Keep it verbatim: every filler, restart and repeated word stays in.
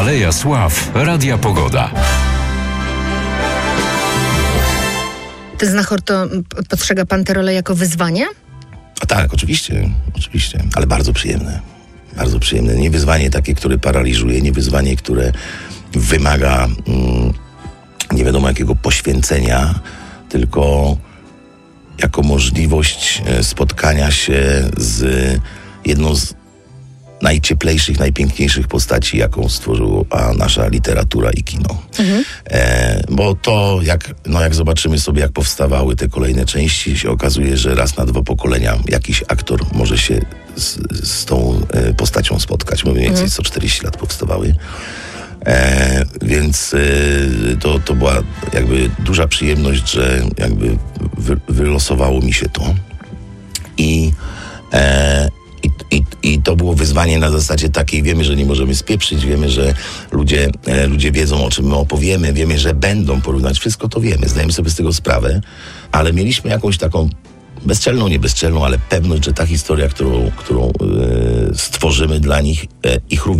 Aleja Sław Radia Pogoda. Ty, Znachor, to postrzega pan tę rolę jako wyzwanie? A tak, oczywiście, oczywiście, ale bardzo przyjemne. Bardzo przyjemne. Nie wyzwanie takie, które paraliżuje, nie wyzwanie, które wymaga mm, nie wiadomo jakiego poświęcenia, tylko jako możliwość spotkania się z jedną z najcieplejszych, najpiękniejszych postaci, jaką stworzyła nasza literatura i kino. Mhm. E, bo to, jak, no jak zobaczymy sobie, jak powstawały te kolejne części, się okazuje, że raz na dwa pokolenia jakiś aktor może się z, z tą e, postacią spotkać. Mniej więcej mhm. co czterdzieści lat powstawały. E, więc e, to, to była jakby duża przyjemność, że jakby wy, wylosowało mi się to. I e, I, i, I to było wyzwanie na zasadzie takiej, wiemy, że nie możemy spieprzyć, wiemy, że ludzie, e, ludzie wiedzą, o czym my opowiemy, wiemy, że będą porównać, wszystko to wiemy, zdajemy sobie z tego sprawę, ale mieliśmy jakąś taką bezczelną, nie bezczelną, ale pewność, że ta historia, którą, którą e, stworzymy dla nich, e, ich również